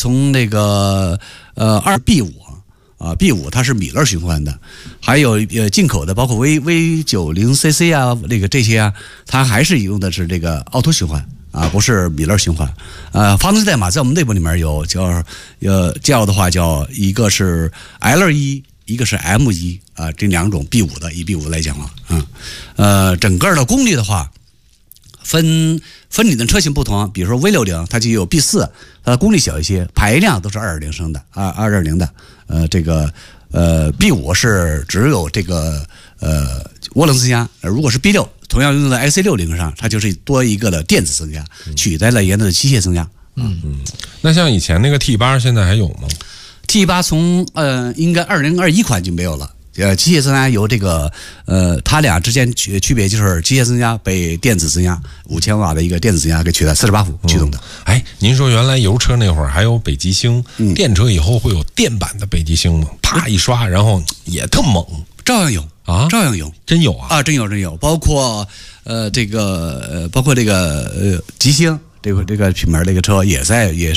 从那个2B5啊 ，B5 它是米勒循环的，还有进口的包括 V90cc 啊，那个这些啊，它还是用的是这个奥托循环。不是米勒循环，发动机代码在我们内部里面有叫的话叫一个是 L1，一个是 M1啊，这两种 B5 的，以 B5 来讲啊，整个的功率的话，分你的车型不同，比如说 V60 它就有 B4，它的功率小一些，排量都是2.0升的2.0的，这个B5 是只有这个涡轮增压，如果是 B6。同样用在 IC60 上，它就是多一个的电子增压，取代了原来的机械增压。 那像以前那个 T8 现在还有吗 ？T8 从应该2021款就没有了。机械增压由这个它俩之间区别就是机械增压被电子增压5000瓦的一个电子增压给取代，48伏驱动的。 您说原来油车那会儿还有北极星，电车以后会有电版的北极星吗？啪一刷，然后也特猛。 照样有啊，照样有， 真有啊！ 真有，包括这个极星这个品牌这个车也是